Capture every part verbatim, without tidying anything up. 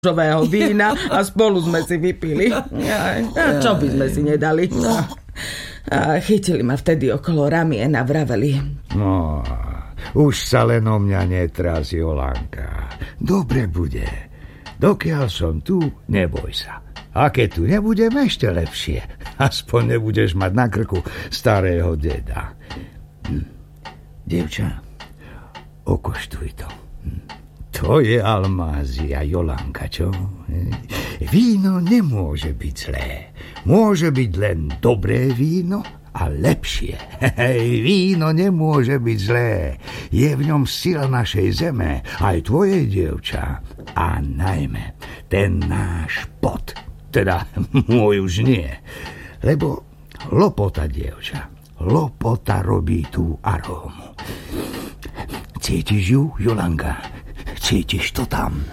žového vína a spolu sme si vypili. A čo by sme si nedali? A chytili ma vtedy okolo ramien a vraveli: No, už sa len o mňa netrás, Jolanka. Dobre bude. Dokiaľ som tu, neboj sa. A keď tu nebudem, ešte lepšie. Aspoň nebudeš mať na krku starého deda. Hm. Dievča, okoštuj to. Hm. To je almázia, Jolanka, čo? Víno nemôže byť zlé. Môže byť len dobré víno a lepšie. Víno nemôže byť zlé. Je v ňom sila našej zeme, aj tvojej, dievča. A najmä ten náš pot. Teda môj už nie. Lebo lopota, dievča, lopota robí tú arómu. Cítiš ju, Jolanka? Cítiš to tam?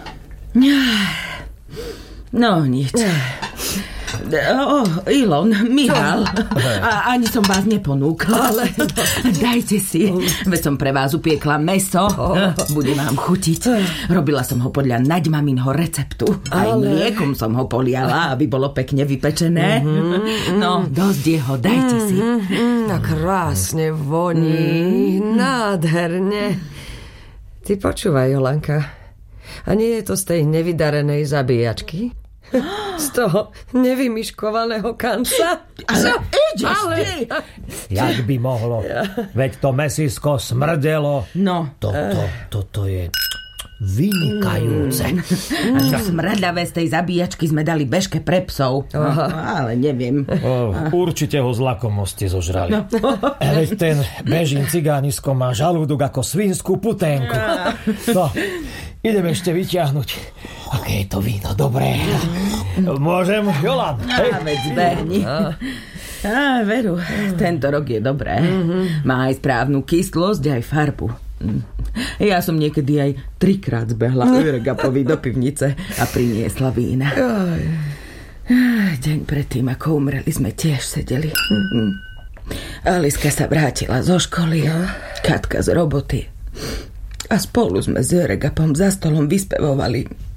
No, nič. O, Ilon, Mihal, a ani som vás neponúkla. Ale dajte si, veď som pre vás upiekla mäso. Bude vám chutiť. Robila som ho podľa naďmaminho receptu. Aj ale... mliekom som ho poliala, aby bolo pekne vypečené. Mm-hmm. No, dosť jeho, dajte si. Mm-hmm. Tak krásne voní, mm-hmm. nádherne. Ty počúvaj, Jolanka, a nie je to z tej nevydarenej zabíjačky? Z toho nevymyškovaného kanca? Ale ideš ale... ty! Jak by mohlo? Veď to mäsisko smrdelo. No. Toto, toto je vynikajúce. A to smradľavé z tej zabíjačky sme dali bežke pre psov. No, ale neviem. O, určite ho z lakomosti zožrali. No. Veď ten bežín cigánisko má žalúdok ako svinskú puténku. No, idem ešte vyťahnuť. Aké je to víno dobré. Môžem, Jolan? Á, veď zbehni. Á, veru, tento rok je dobré. Má aj správnu kyslosť, aj farbu. Ja som niekedy aj trikrát zbehla Öregapovi do pivnice a priniesla vína. Deň predtým, ako umreli, sme tiež sedeli. Aliska sa vrátila zo školy, Katka z roboty. A spolu sme s Öregapom za stolom vyspevovali